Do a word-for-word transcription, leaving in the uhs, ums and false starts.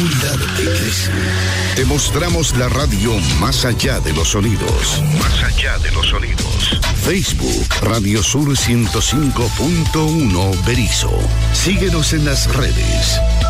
Que crece. Te mostramos la radio más allá de los sonidos. Más allá de los sonidos. Facebook, Radio Sur ciento cinco punto uno Berisso. Síguenos en las redes.